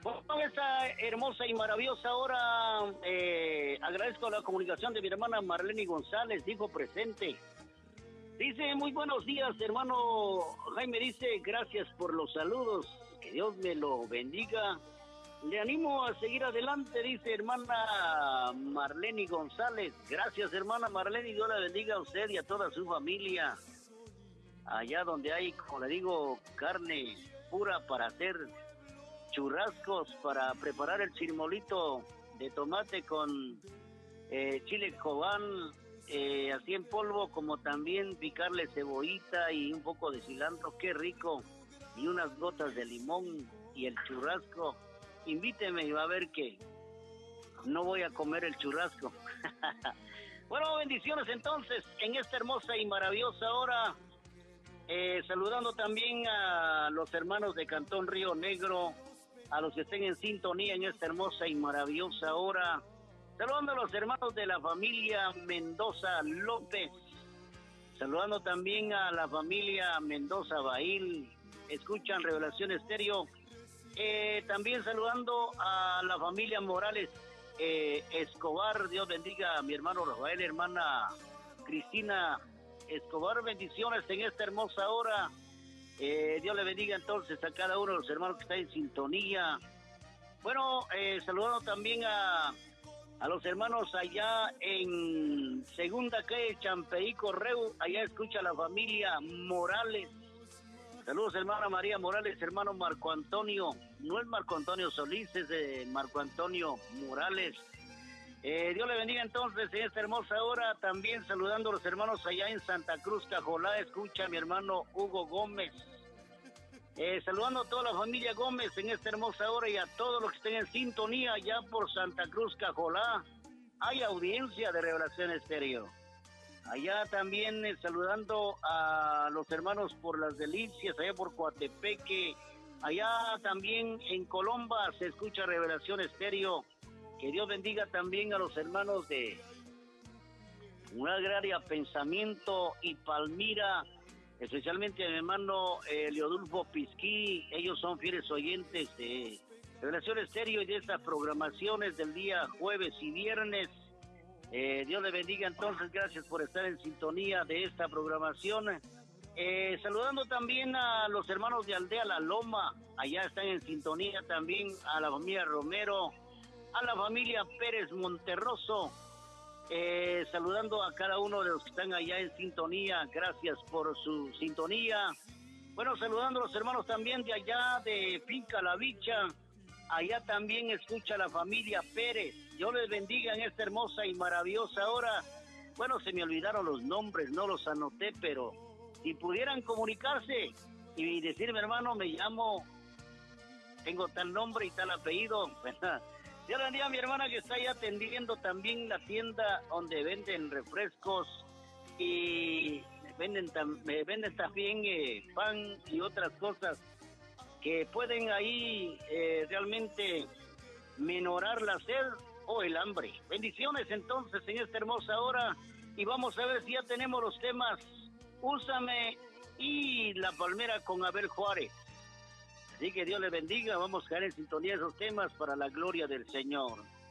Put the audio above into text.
Bueno, esta hermosa y maravillosa hora, agradezco la comunicación de mi hermana Marlene González, dijo presente. Dice, muy buenos días, hermano Jaime, dice, gracias por los saludos, que Dios me lo bendiga. Le animo a seguir adelante, dice hermana Marlene González. Gracias, hermana Marlene, Dios la bendiga a usted y a toda su familia. Allá donde hay, como le digo, carne pura para hacer churrascos, para preparar el chirmolito de tomate con chile cobán, así en polvo, como también picarle cebollita y un poco de cilantro, qué rico, y unas gotas de limón y el churrasco. Invíteme y va a ver que no voy a comer el churrasco. Bueno, bendiciones entonces en esta hermosa y maravillosa hora. Saludando también a los hermanos de Cantón Río Negro, a los que estén en sintonía en esta hermosa y maravillosa hora. Saludando a los hermanos de la familia Mendoza López. Saludando también a la familia Mendoza Bail. Escuchan Revelación Estéreo. También saludando a la familia Morales Escobar. Dios bendiga a mi hermano Rafael, hermana Cristina Escobar. Bendiciones en esta hermosa hora. Dios le bendiga entonces a cada uno de los hermanos que están en sintonía. Bueno, saludando también a los hermanos allá en Segunda Calle Champeí Correo. Allá escucha la familia Morales. Saludos, hermana María Morales, hermano Marco Antonio. No es Marco Antonio Solís, es de Marco Antonio Morales. Dios le bendiga entonces en esta hermosa hora. También saludando a los hermanos allá en Santa Cruz, Cajolá. Escucha a mi hermano Hugo Gómez. Saludando a toda la familia Gómez en esta hermosa hora y a todos los que estén en sintonía allá por Santa Cruz, Cajolá. Hay audiencia de Revelación Estéreo. Allá también saludando a los hermanos por Las Delicias, allá por Coatepeque. Allá también en Colomba se escucha Revelación Estéreo. Que Dios bendiga también a los hermanos de Una Agraria Pensamiento y Palmira, especialmente a mi hermano Leodulfo Pisquí. Ellos son fieles oyentes de Revelación Estéreo y de estas programaciones del día jueves y viernes. Dios le bendiga entonces, gracias por estar en sintonía de esta programación. Saludando también a los hermanos de Aldea La Loma, allá están en sintonía también, a la familia Romero, a la familia Pérez Monterroso, saludando a cada uno de los que están allá en sintonía, gracias por su sintonía. Bueno, saludando a los hermanos también de allá de Finca La Vicha, allá también escucha la familia Pérez. Dios les bendiga en esta hermosa y maravillosa hora. Bueno, se me olvidaron los nombres, no los anoté, pero si pudieran comunicarse y decirme, hermano, me llamo, tengo tal nombre y tal apellido, ¿verdad? Dios le bendiga a mi hermana que está ahí atendiendo también la tienda donde venden refrescos y venden también pan y otras cosas que pueden ahí realmente minorar la sed o el hambre. Bendiciones entonces en esta hermosa hora y vamos a ver si ya tenemos los temas Úsame y La Palmera con Abel Juárez. Así que Dios le bendiga, vamos a caer en sintonía de esos temas para la gloria del Señor.